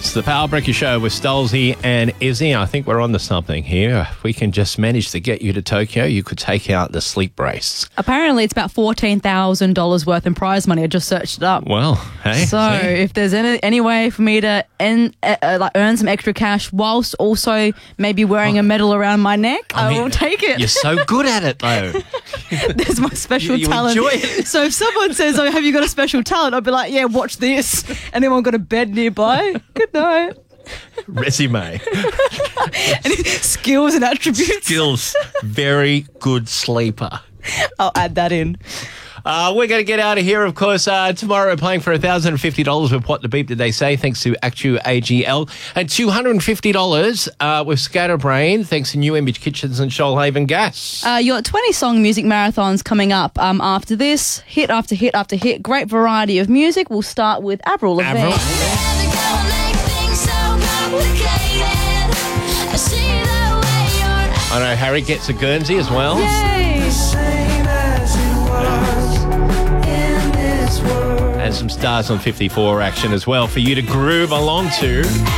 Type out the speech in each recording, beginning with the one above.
It's the Power Breaker Show with Stolzy and Izzy. I think we're on to something here. If we can just manage to get you to Tokyo, you could take out the sleep brace. Apparently, it's about $14,000 worth in prize money. I just searched it up. Well, hey. So if there's any way for me to earn some extra cash whilst also maybe wearing a medal around my neck, I will take it. You're so good at it, though. There's my special you talent. enjoy it. So if someone says, "Oh, have you got a special talent?" I'll be like, "Yeah, watch this." And then I've got a bed nearby. Good night. Resume. Skills and attributes. Skills. Very good sleeper. I'll add that in. We're going to get out of here, of course. Tomorrow we're playing for $1,050 with What the Beep Did They Say, thanks to Actu AGL. And $250 with Scatterbrain, thanks to New Image Kitchens and Shoalhaven Gas. Your 20-song music marathons coming up after this. Hit after hit after hit. Great variety of music. We'll start with Avril Lavigne. I know Harry gets a Guernsey as well. Yay! And some Stars on 54 action as well for you to groove along to.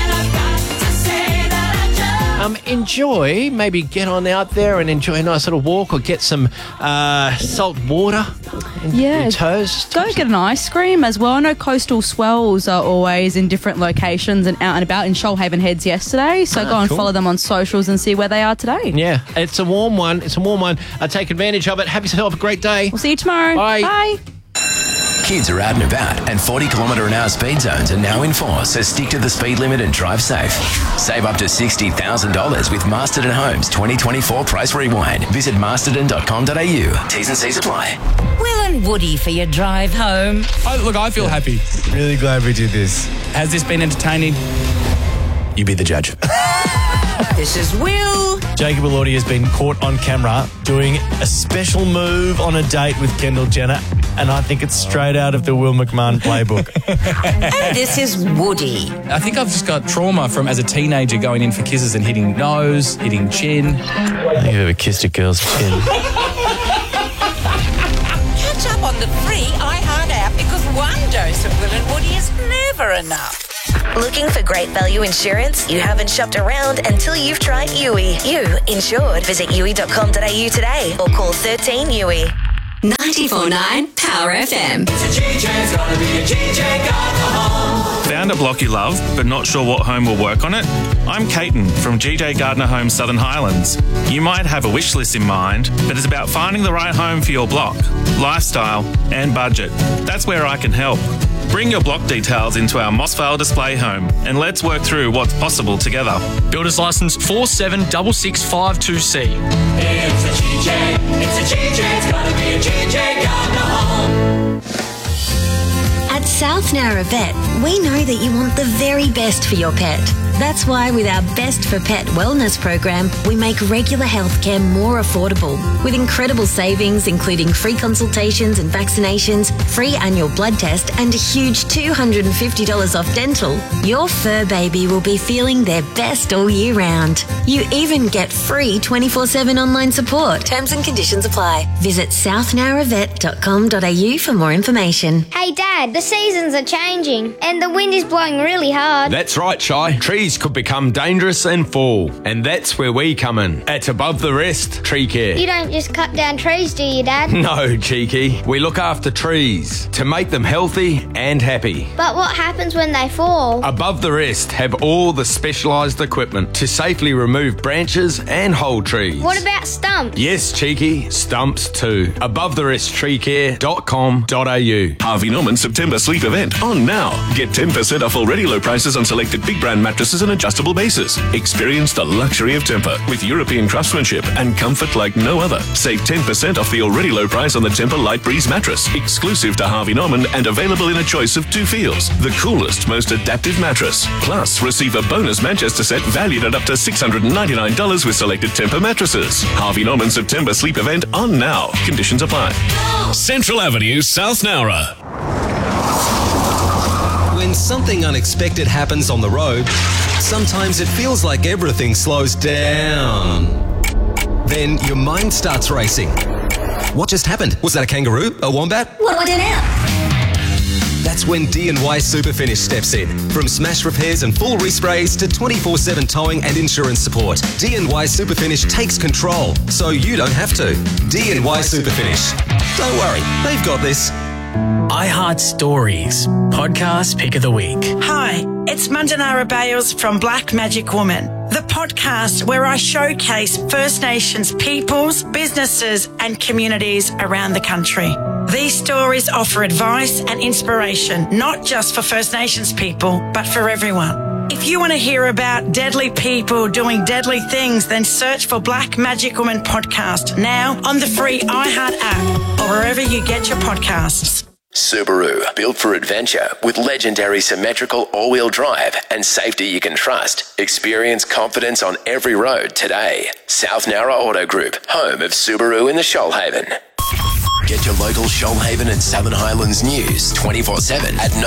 Enjoy, maybe get on out there and enjoy a nice little walk or get some salt water in your toes. Go get an ice cream as well. I know coastal swells are always in different locations and out and about. In Shoalhaven Heads yesterday, so go and follow them on socials and see where they are today. Yeah, it's a warm one. Take advantage of it. Have yourself a great day. We'll see you tomorrow. Bye. Bye. Kids are out and about, and 40km/h speed zones are now in force, so stick to the speed limit and drive safe. Save up to $60,000 with Masterton Homes 2024 Price Rewind. Visit masterton.com.au. T's and C's apply. Will and Woody for your drive home. I feel happy. Really glad we did this. Has this been entertaining? You be the judge. This is Will. Jacob Elordi has been caught on camera doing a special move on a date with Kendall Jenner, and I think it's straight out of the Will McMahon playbook. And this is Woody. I think I've just got trauma from as a teenager going in for kisses and hitting nose, hitting chin. I think I've ever kissed a girl's chin. Catch up on the free iHeart app because one dose of Will and Woody is never enough. Looking for great value insurance? You haven't shopped around until you've tried Yui. You insured. Visit yui.com.au today or call 13 Yui. 94.9 Power FM. It's a GJ's gonna be a GJ Gardner home. Found a block you love, but not sure what home will work on it? I'm Caton from GJ Gardner Homes Southern Highlands. You might have a wish list in mind, but it's about finding the right home for your block, lifestyle and budget. That's where I can help. Bring your block details into our Mossvale display home and let's work through what's possible together. Builder's license 476652C. It's a GJ, it's gonna be a GJ Gardner home. At South Nowra Vet, we know that you want the very best for your pet. That's why with our Best for Pet wellness program, we make regular healthcare more affordable. With incredible savings, including free consultations and vaccinations, free annual blood test, and a huge $250 off dental, your fur baby will be feeling their best all year round. You even get free 24/7 online support. Terms and conditions apply. Visit southnowravet.com.au for more information. Hey Dad, the seasons are changing and the wind is blowing really hard. That's right, Shy. Trees could become dangerous and fall, and that's where we come in. At Above the Rest Tree Care. You don't just cut down trees, do you, Dad? No, cheeky. We look after trees to make them healthy and happy. But what happens when they fall? Above the Rest have all the specialised equipment to safely remove branches and whole trees. What about stumps? Yes, cheeky. Stumps too. AboveTheRestTreeCare.com.au. Harvey Norman September sleep event on now. Get 10% off already low prices on selected big brand mattresses and adjustable bases. Experience the luxury of Tempur with European craftsmanship and comfort like no other. Save 10% off the already low price on the Tempur Light Breeze mattress, exclusive to Harvey Norman and available in a choice of 2 feels. The coolest, most adaptive mattress. Plus, receive a bonus Manchester set valued at up to $699 with selected Tempur mattresses. Harvey Norman September sleep event on now. Conditions apply. Central Avenue, South Nowra. When something unexpected happens on the road, sometimes it feels like everything slows down. Then your mind starts racing. What just happened? Was that a kangaroo? A wombat? What now? That's when D&Y Superfinish steps in. From smash repairs and full resprays to 24/7 towing and insurance support, D&Y Superfinish takes control so you don't have to. D&Y Superfinish. Don't worry, they've got this. iHeart Stories, podcast pick of the week. Hi, it's Mandanara Bales from Black Magic Woman, the podcast where I showcase First Nations peoples, businesses and communities around the country. These stories offer advice and inspiration, not just for First Nations people, but for everyone. If you want to hear about deadly people doing deadly things, then search for Black Magic Woman podcast now on the free iHeart app or wherever you get your podcasts. Subaru, built for adventure with legendary symmetrical all-wheel drive and safety you can trust. Experience confidence on every road today. South Nowra Auto Group, home of Subaru in the Shoalhaven. Get your local Shoalhaven and Southern Highlands news 24/7 at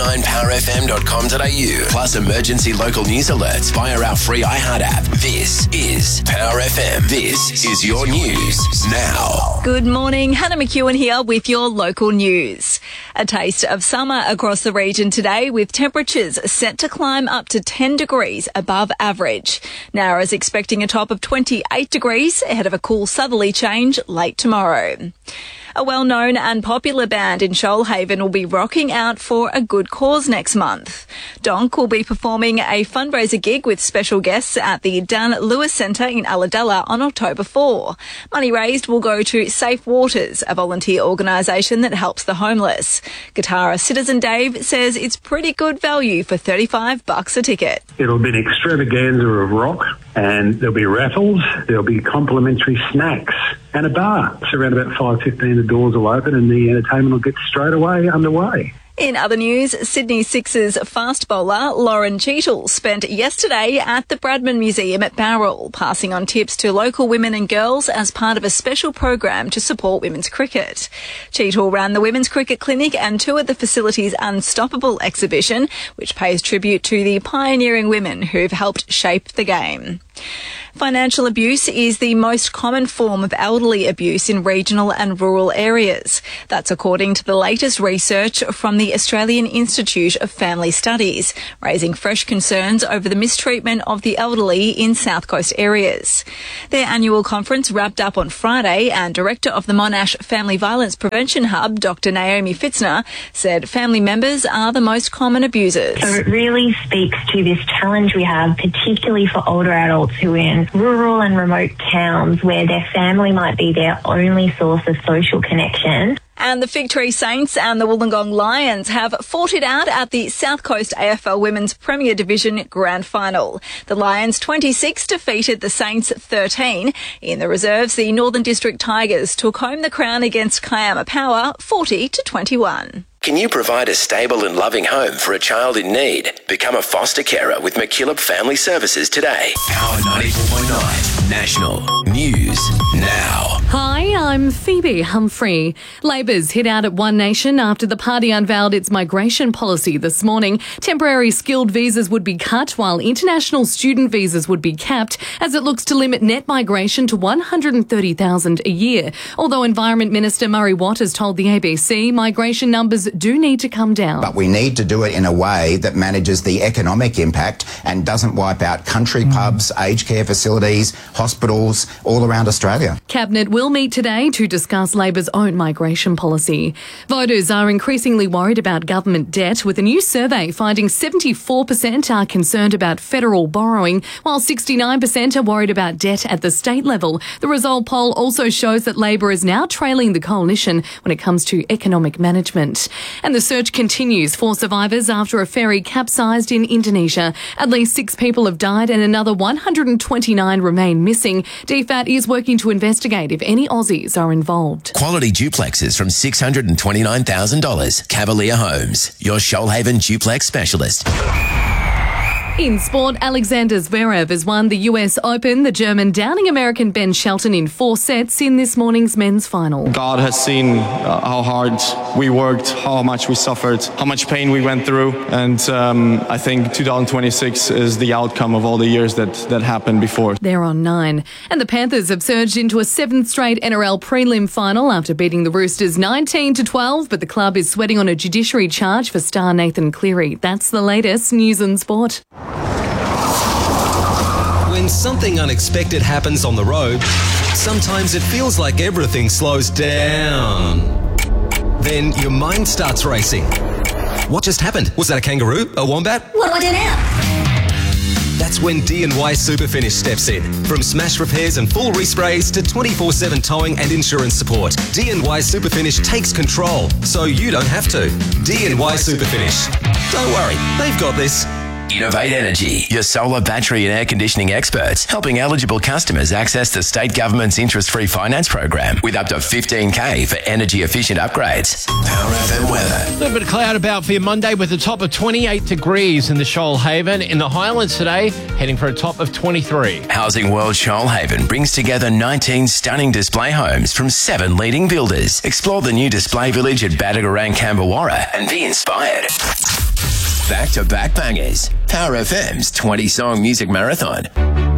949powerfm.com.au. Plus emergency local news alerts via our free iHeart app. This is Power FM. This is your news now. Good morning, Hannah McEwen here with your local news. A taste of summer across the region today with temperatures set to climb up to 10 degrees above average. Nowra is expecting a top of 28 degrees ahead of a cool southerly change late tomorrow. A well-known and popular band in Shoalhaven will be rocking out for a good cause next month. Donk will be performing a fundraiser gig with special guests at the Dan Lewis Centre in Ulladulla on October 4. Money raised will go to Safe Waters, a volunteer organisation that helps the homeless. Guitarist Citizen Dave says it's pretty good value for $35 a ticket. It'll be an extravaganza of rock, and there'll be raffles, there'll be complimentary snacks and a bar. So around about 5:15 the doors will open and the entertainment will get straight away underway. In other news, Sydney Sixers fast bowler Lauren Cheadle spent yesterday at the Bradman Museum at Bowral, passing on tips to local women and girls as part of a special program to support women's cricket. Cheadle ran the Women's Cricket Clinic and toured the facility's Unstoppable exhibition, which pays tribute to the pioneering women who've helped shape the game. Financial abuse is the most common form of elderly abuse in regional and rural areas. That's according to the latest research from the Australian Institute of Family Studies, raising fresh concerns over the mistreatment of the elderly in South Coast areas. Their annual conference wrapped up on Friday, and Director of the Monash Family Violence Prevention Hub, Dr. Naomi Fitzner, said family members are the most common abusers. So it really speaks to this challenge we have, particularly for older adults who are in rural and remote towns where their family might be their only source of social connection. And the Fig Tree Saints and the Wollongong Lions have fought it out at the South Coast AFL Women's Premier Division Grand Final. The Lions 26 defeated the Saints 13. In the reserves, the Northern District Tigers took home the crown against Kiama Power 40-21. Can you provide a stable and loving home for a child in need? Become a foster carer with McKillop Family Services today. Power 94.9 National News Now. Hi, I'm Phoebe Humphrey. Labor's hit out at One Nation after the party unveiled its migration policy this morning. Temporary skilled visas would be cut while international student visas would be capped as it looks to limit net migration to 130,000 a year. Although Environment Minister Murray Watt has told the ABC migration numbers do need to come down. But we need to do it in a way that manages the economic impact and doesn't wipe out country pubs, aged care facilities, hospitals all around Australia. Cabinet will meet today to discuss Labor's own migration policy. Voters are increasingly worried about government debt, with a new survey finding 74% are concerned about federal borrowing, while 69% are worried about debt at the state level. The result poll also shows that Labor is now trailing the coalition when it comes to economic management. And the search continues for survivors after a ferry capsized in Indonesia. At least 6 people have died and another 129 remain missing. DFAT is working to investigate if any Aussies are involved. Quality duplexes from $629,000. Cavalier Homes, your Shoalhaven duplex specialist. In sport, Alexander Zverev has won the US Open. The German downing American Ben Shelton in 4 sets in this morning's men's final. God has seen how hard we worked, how much we suffered, how much pain we went through. And I think 2026 is the outcome of all the years that happened before. They're on 9. And the Panthers have surged into a 7th straight NRL prelim final after beating the Roosters 19-12. But the club is sweating on a judiciary charge for star Nathan Cleary. That's the latest news and sport. When something unexpected happens on the road, sometimes it feels like everything slows down. Then your mind starts racing. What just happened? Was that a kangaroo? A wombat? What do I do now? That's when D&Y Superfinish steps in. From smash repairs and full resprays to 24/7 towing and insurance support, D&Y Superfinish takes control so you don't have to. D&Y Superfinish. Don't worry, they've got this. Innovate Energy, your solar, battery and air conditioning experts, helping eligible customers access the state government's interest-free finance program with up to $15,000 for energy-efficient upgrades. Power FM weather. A little bit of cloud about for your Monday with a top of 28 degrees in the Shoalhaven. In the Highlands today, heading for a top of 23. Housing World Shoalhaven brings together 19 stunning display homes from 7 leading builders. Explore the new display village at Badagarang, Camberwarra and be inspired. Back-to-back bangers. Power FM's 20-song music marathon.